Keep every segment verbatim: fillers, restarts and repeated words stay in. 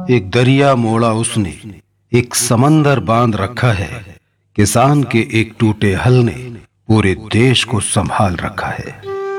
एक दरिया मोड़ा उसने, एक समंदर बांध रखा है। किसान के एक टूटे हल ने पूरे देश को संभाल रखा है।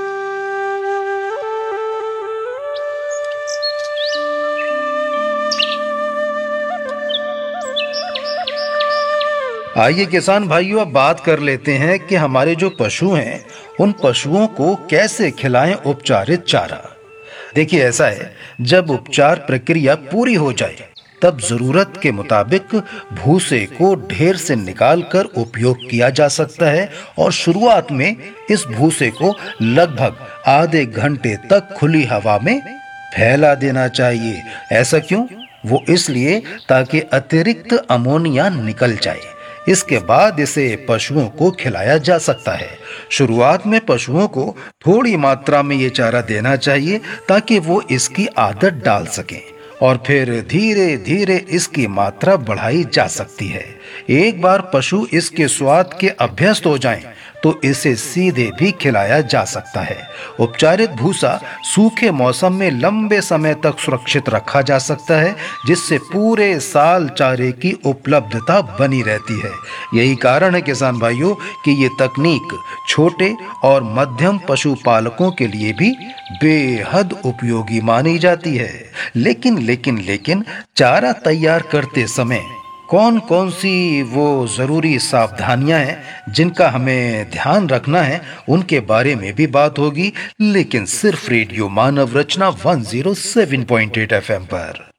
आइए किसान भाइयों, अब बात कर लेते हैं कि हमारे जो पशु हैं उन पशुओं को कैसे खिलाएं उपचारित चारा। देखिए ऐसा है, जब उपचार प्रक्रिया पूरी हो जाए तब जरूरत के मुताबिक भूसे को ढेर से निकालकर उपयोग किया जा सकता है और शुरुआत में इस भूसे को लगभग आधे घंटे तक खुली हवा में फैला देना चाहिए। ऐसा क्यों? वो इसलिए ताकि अतिरिक्त अमोनिया निकल जाए। इसके बाद इसे पशुओं को खिलाया जा सकता है। शुरुआत में पशुओं को थोड़ी मात्रा में ये चारा देना चाहिए ताकि वो इसकी आदत डाल सकें और फिर धीरे धीरे इसकी मात्रा बढ़ाई जा सकती है। एक बार पशु इसके स्वाद के अभ्यस्त हो जाएं, तो इसे सीधे भी खिलाया जा सकता है। उपचारित भूसा सूखे मौसम में लंबे समय तक सुरक्षित रखा जा सकता है, जिससे पूरे साल चारे की उपलब्धता बनी रहती है। यही कारण है किसान भाइयों कि ये तकनीक छोटे और मध्यम पशुपालकों के लिए भी बेहद उपयोगी मानी जाती है। लेकिन लेकिन लेकिन चारा तैयार करते समय कौन कौन सी वो ज़रूरी सावधानियां हैं जिनका हमें ध्यान रखना है, उनके बारे में भी बात होगी, लेकिन सिर्फ रेडियो मानव रचना एक सौ सात पॉइंट आठ एफ एम पर।